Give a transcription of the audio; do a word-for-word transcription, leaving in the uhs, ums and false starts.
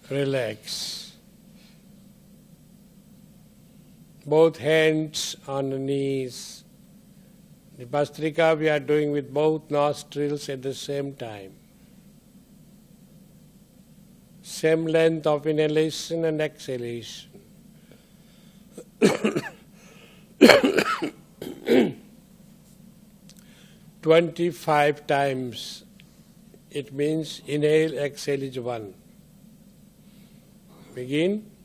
Relax. Both hands on the knees. The Bhastrika we are doing with both nostrils at the same time. Same length of inhalation and exhalation. Twenty-five times. It means inhale, exhale is one. Begin.